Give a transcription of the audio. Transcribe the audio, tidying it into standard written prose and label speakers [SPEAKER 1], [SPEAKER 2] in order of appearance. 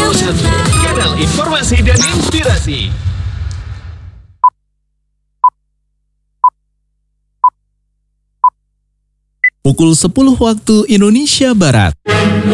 [SPEAKER 1] 101, kanal informasi dan inspirasi.
[SPEAKER 2] Pukul 10 waktu Indonesia Barat.